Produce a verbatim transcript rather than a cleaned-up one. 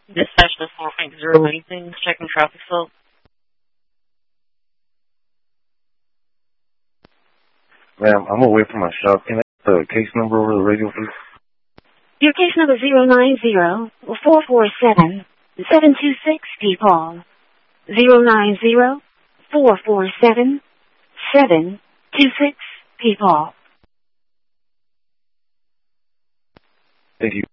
Dispatch the four point zero anything, checking traffic flow. Ma'am, I'm away from my shop. Can I get the case number over the radio, please? Your case number zero nine zero four four seven seven two six, P-Paul. zero nine zero four four seven seven two six, P-Paul. Thank you.